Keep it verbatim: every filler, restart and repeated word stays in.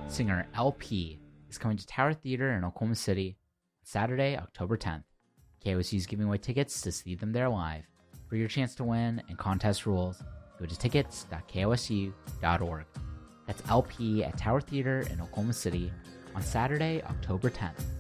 Singer L P is coming to Tower Theater in Oklahoma City on Saturday, October tenth. K O S U is giving away tickets to see them there live. For your chance to win and contest rules, go to tickets dot k o s u dot org. That's L P at Tower Theater in Oklahoma City on Saturday, October tenth.